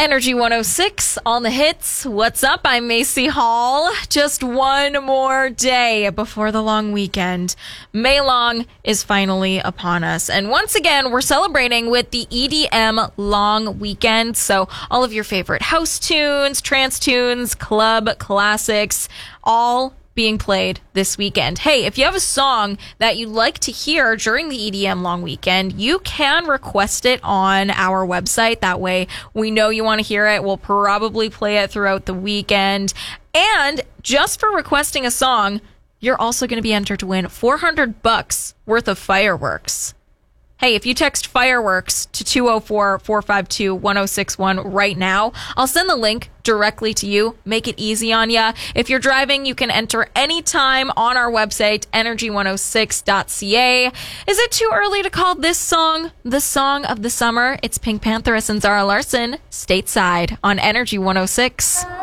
Energy 106 on the hits. What's up? I'm Macy Hall. Just one more day before the long weekend. May Long is finally upon us. And once again, we're celebrating with the EDM long weekend. So all of your favorite house tunes, trance tunes, club classics, all being played this weekend. Hey, if you have a song that you'd like to hear during the EDM long weekend, you can request it on our website. That way we know you want to hear it. We'll probably play it throughout the weekend. And just for requesting a song, you're also going to be entered to win $400 worth of fireworks. Hey, if you text fireworks to 204-452-1061 right now, I'll send the link directly to you. Make it easy on ya. If you're driving, you can enter anytime on our website, energy106.ca. Is it too early to call this song the song of the summer? It's Pink Pantheress and Zara Larsson, Stateside on Energy 106.